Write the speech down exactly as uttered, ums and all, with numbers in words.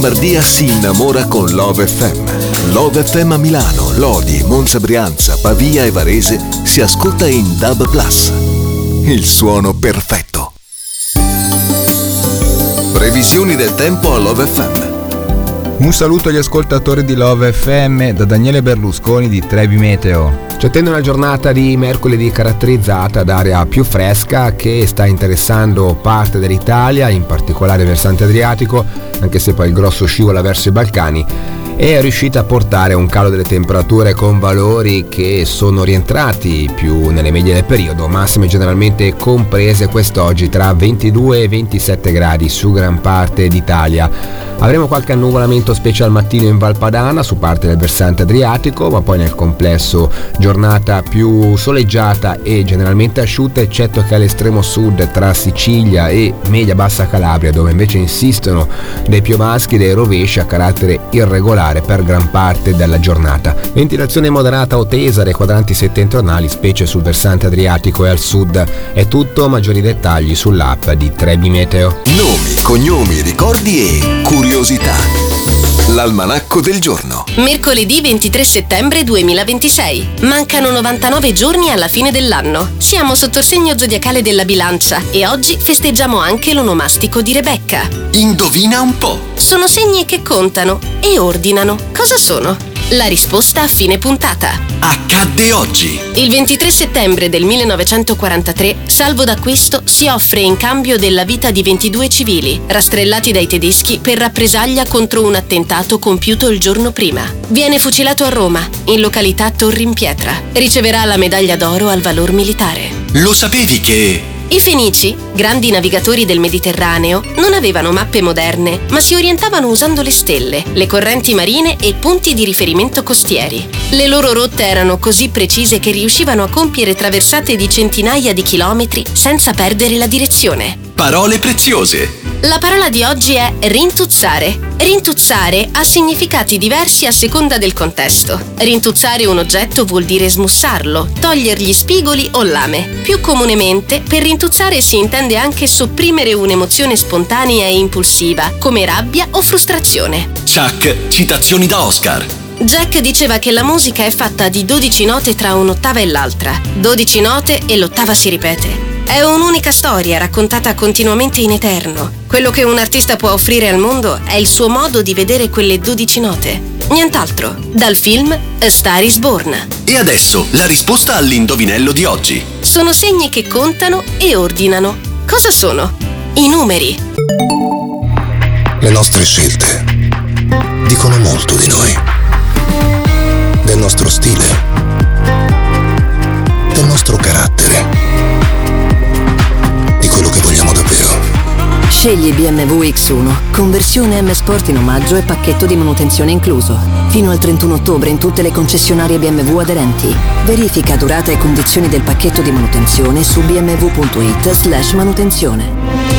Lombardia si innamora con Love F M. Love F M a Milano, Lodi, Monza, Brianza, Pavia e Varese si ascolta in D A B plus. Il suono perfetto. Previsioni del tempo a Love F M. Un saluto agli ascoltatori di Love F M da Daniele Berlusconi di Trebi Meteo. Ci attende una giornata di mercoledì caratterizzata da aria più fresca che sta interessando parte dell'Italia, in particolare il versante adriatico, anche se poi il grosso scivola verso i Balcani, e è riuscita a portare un calo delle temperature con valori che sono rientrati più nelle medie del periodo, massime generalmente comprese quest'oggi tra ventidue e ventisette gradi su gran parte d'Italia. Avremo qualche annuvolamento specie al mattino in Val Padana su parte del versante adriatico, ma poi nel complesso giornata più soleggiata e generalmente asciutta, eccetto che all'estremo sud tra Sicilia e media bassa Calabria, dove invece insistono dei piovaschi e dei rovesci a carattere irregolare per gran parte della giornata. Ventilazione moderata o tesa dei quadranti settentrionali, specie sul versante adriatico e al sud. È tutto, maggiori dettagli sull'app di Trebi Meteo. Nomi, cognomi, ricordi e curiosità. L'almanacco del giorno. Mercoledì ventitré settembre duemilaventisei. Mancano novantanove giorni alla fine dell'anno. Siamo sotto il segno zodiacale della Bilancia e oggi festeggiamo anche l'onomastico di Rebecca. Indovina un po'. Sono segni che contano e ordinano. Cosa sono? La risposta a fine puntata. Accadde oggi. Il ventitré settembre del millenovecentoquarantatré, salvo d'acquisto si offre in cambio della vita di ventidue civili, rastrellati dai tedeschi per rappresaglia contro un attentato compiuto il giorno prima. Viene fucilato a Roma, in località Torri in Pietra. Riceverà la medaglia d'oro al valor militare. Lo sapevi che... I Fenici, grandi navigatori del Mediterraneo, non avevano mappe moderne, ma si orientavano usando le stelle, le correnti marine e punti di riferimento costieri. Le loro rotte erano così precise che riuscivano a compiere traversate di centinaia di chilometri senza perdere la direzione. Parole preziose. La parola di oggi è rintuzzare. Rintuzzare ha significati diversi a seconda del contesto. Rintuzzare un oggetto vuol dire smussarlo, togliergli spigoli o lame. Più comunemente, per rintuzzare si intende anche sopprimere un'emozione spontanea e impulsiva, come rabbia o frustrazione. Chuck, citazioni da Oscar. Jack diceva che la musica è fatta di dodici note tra un'ottava e l'altra. dodici note e l'ottava si ripete. È un'unica storia raccontata continuamente in eterno. Quello che un artista può offrire al mondo è il suo modo di vedere quelle dodici note. Nient'altro. Dal film A Star is Born. E adesso la risposta all'indovinello di oggi. Sono segni che contano e ordinano. Cosa sono? I numeri. Le nostre scelte dicono molto di noi, del nostro stile, del nostro carattere, di quello che vogliamo davvero. Scegli B M W X uno, conversione M Sport in omaggio e pacchetto di manutenzione incluso. Fino al trentuno ottobre in tutte le concessionarie B M W aderenti. Verifica durata e condizioni del pacchetto di manutenzione su b m w punto i t slash manutenzione.